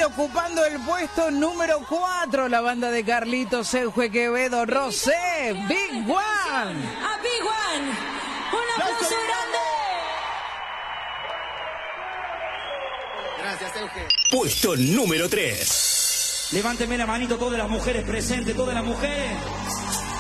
seguir ocupando el puesto número 4, la banda de Carlitos, Euge Quevedo, Rosé, Big One. A Big One, un aplauso grande. Gracias, Euge. Puesto número 3. Levánteme la manito todas las mujeres presentes, todas las mujeres.